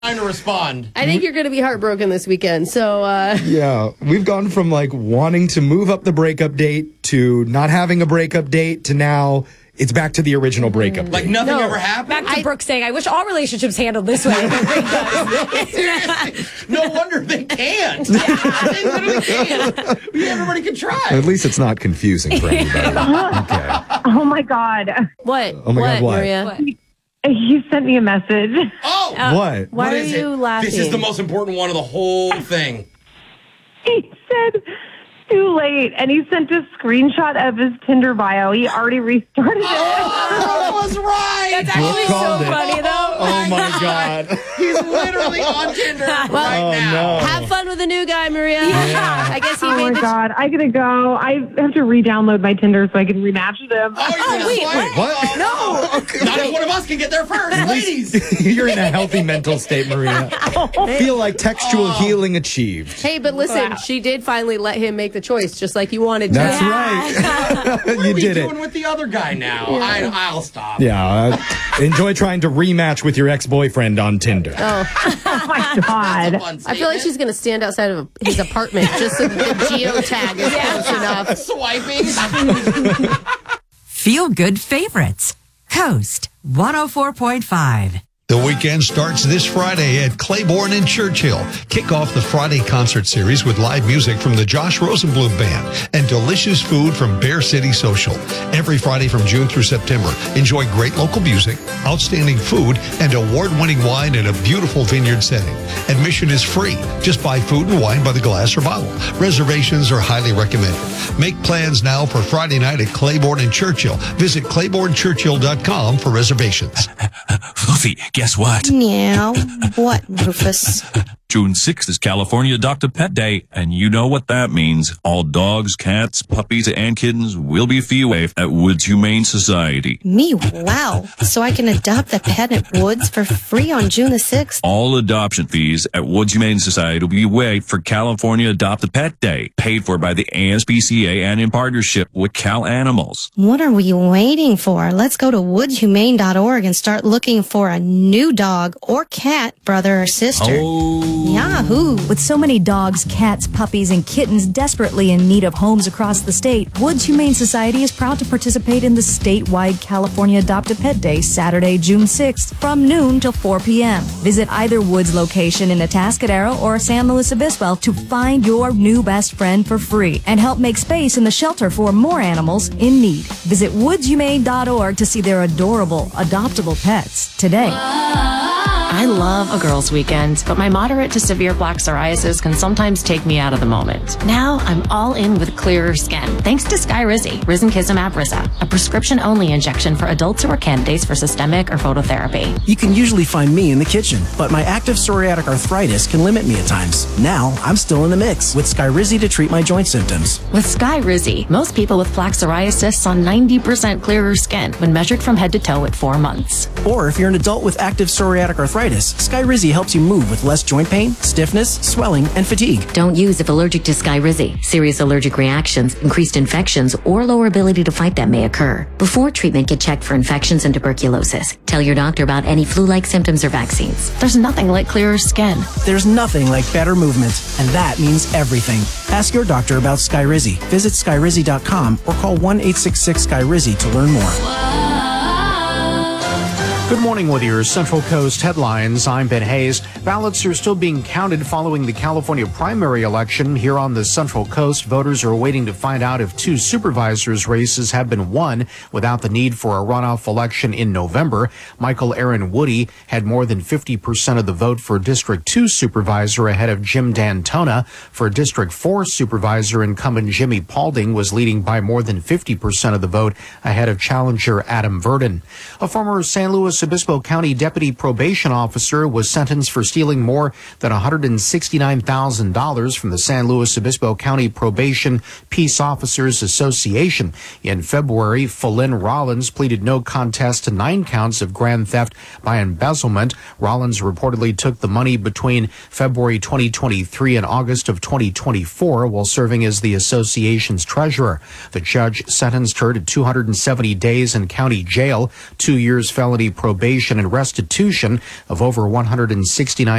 Time to respond. I think you're going to be heartbroken this weekend. So, yeah, we've gone from like wanting to move up the breakup date to not having a breakup date to now it's back to the original breakup date. Like nothing ever happened? Back to Brooke saying, I wish all relationships handled this way. Seriously. No wonder they can't. They literally can't. Everybody can try. At least it's not confusing for anybody. Okay. Oh, my God. What? Oh, my God, what? Maria? What? He sent me a message. Oh! What? Why What are is you it? laughing? This is the most important one of the whole thing. He said, too late. And he sent a screenshot of his Tinder bio. He already restarted it. Oh, I was right. That's actually so funny, though. Oh, my God. He's literally on Tinder right now. no. Have fun with the new guy, Maria. Yeah. I guess he Oh, made my God. I got to go. I have to re-download my Tinder so I can rematch them. Oh, you're gonna wait, swipe? what? No. Not if one of us can get there first. Ladies. You're in a healthy mental state, Maria. Feel like textual healing achieved. Hey, but listen, she did finally let him make the choice, just like you wanted to. That's right. What You are we did doing it. with the other guy now? I'll stop. Yeah. Enjoy trying to rematch with your ex-boyfriend on Tinder. Oh, my God. I feel like she's going to stand outside of his apartment just so that the geotag is close enough. swiping. Feel Good Favorites. Coast 104.5. The weekend starts this Friday at Claiborne in Churchill. Kick off the Friday concert series with live music from the Josh Rosenblum Band and delicious food from Bear City Social. Every Friday from June through September, enjoy great local music, outstanding food, and award-winning wine in a beautiful vineyard setting. Admission is free. Just buy food and wine by the glass or bottle. Reservations are highly recommended. Make plans now for Friday night at Claiborne in Churchill. Visit claibornechurchill.com for reservations. Fluffy, guess what? Meow. What, Rufus? June 6th is California Adopt a Pet Day, and you know what that means. All dogs, cats, puppies, and kittens will be fee waived at Woods Humane Society. Me, wow. So I can adopt a pet at Woods for free on June the 6th? All adoption fees at Woods Humane Society will be waived for California Adopt a Pet Day, paid for by the ASPCA and in partnership with Cal Animals. What are we waiting for? Let's go to woodshumane.org and start looking for a new dog or cat, brother or sister. Oh. Yahoo! With so many dogs, cats, puppies, and kittens desperately in need of homes across the state, Woods Humane Society is proud to participate in the statewide California Adopt a Pet Day, Saturday, June 6th, from noon till 4 p.m. Visit either Woods location in Atascadero or San Luis Obispo to find your new best friend for free and help make space in the shelter for more animals in need. Visit woodshumane.org to see their adorable, adoptable pets today. I love a girls' weekend, but my moderate to severe plaque psoriasis can sometimes take me out of the moment. Now I'm all in with clearer skin, thanks to Skyrizi, Risankizumab Risa, a prescription-only injection for adults who are candidates for systemic or phototherapy. You can usually find me in the kitchen, but my active psoriatic arthritis can limit me at times. Now I'm still in the mix with Skyrizi to treat my joint symptoms. With Skyrizi, most people with plaque psoriasis saw 90% clearer skin when measured from head to toe at 4 months. Or if you're an adult with active psoriatic arthritis, Skyrizi helps you move with less joint pain, stiffness, swelling, and fatigue. Don't use if allergic to Skyrizi. Serious allergic reactions, increased infections, or lower ability to fight them may occur. Before treatment, get checked for infections and tuberculosis. Tell your doctor about any flu-like symptoms or vaccines. There's nothing like clearer skin. There's nothing like better movement, and that means everything. Ask your doctor about Skyrizi. Visit Skyrizi.com or call 1-866-SKYRIZI to learn more. Good morning with your Central Coast headlines. I'm Ben Hayes. Ballots are still being counted following the California primary election. Here on the Central Coast, voters are waiting to find out if 2 supervisors' races have been won without the need for a runoff election in November. Michael Aaron Woody had more than 50% of the vote for District 2 supervisor ahead of Jim D'Antona. For District 4 supervisor, incumbent Jimmy Paulding was leading by more than 50% of the vote ahead of challenger Adam Verdon. A former San Luis Obispo County deputy probation officer was sentenced for stealing more than $169,000 from the San Luis Obispo County Probation Peace Officers Association. In February, Philin Rollins pleaded no contest to 9 counts of grand theft by embezzlement. Rollins reportedly took the money between February 2023 and August of 2024 while serving as the association's treasurer. The judge sentenced her to 270 days in county jail, 2 years felony probation, probation and restitution of over $169